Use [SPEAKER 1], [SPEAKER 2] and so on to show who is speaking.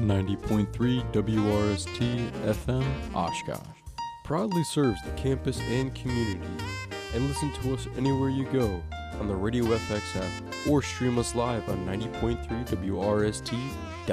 [SPEAKER 1] 90.3 WRST FM Oshkosh proudly serves the campus and community. And listen to us anywhere you go on the Radio FX app or stream us live on 90.3 WRST.com.